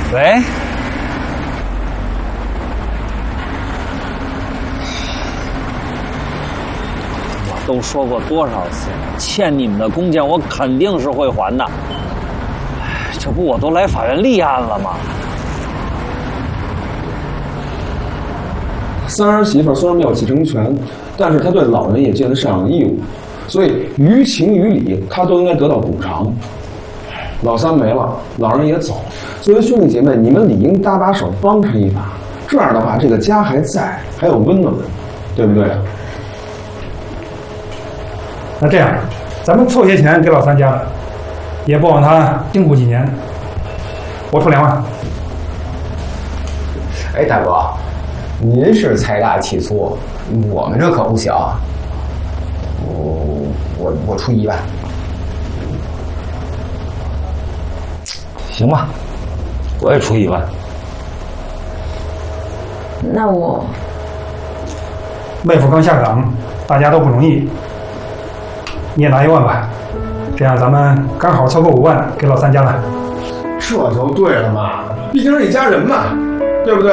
喂，我都说过多少次了，欠你们的工钱我肯定是会还的。这不我都来法院立案了吗？ 三儿媳妇虽然没有继承权，但是她对老人也尽了赡养义务，所以于情于理，她都应该得到补偿。老三没了，老人也走，作为兄弟姐妹，你们理应搭把手，帮他一把。这样的话，这个家还在，还有温暖，对不对？ 那这样，咱们凑些钱给老三家了，也不枉他辛苦几年。我出2万。 哎，大哥，您是财大气粗，我们这可不行。我出1万。 行吧，我也出1万。 那我妹夫刚下岗，大家都不容易，你也拿1万吧，这样咱们刚好凑够5万给老三家了。 这就对了嘛，毕竟是一家人嘛，对不对？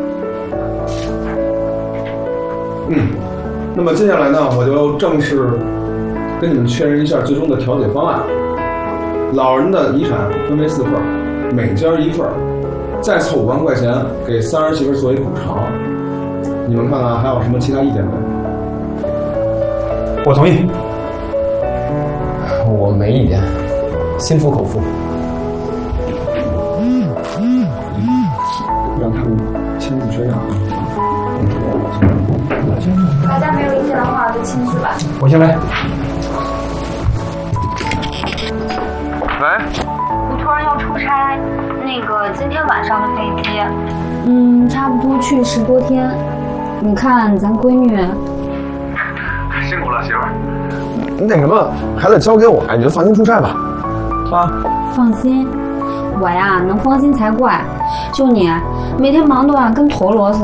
那么接下来呢，我就正式跟你们确认一下最终的调解方案。老人的遗产分为4份，每家1份，再凑5万块钱给三儿媳妇作为补偿。你们看看还有什么其他意见没？ 我同意。 我没意见，心服口服。 让他们签字确认啊。 大家没有意见的话就签字吧。 我先来。 喂， 我突然要出差，那个今天晚上的飞机。 差不多去10多天。你看咱闺女， 辛苦了，媳妇儿。 那什么，孩子交给我，你就放心出差吧。啊， 放心，我呀能放心才怪。就你每天忙得跟陀螺似的。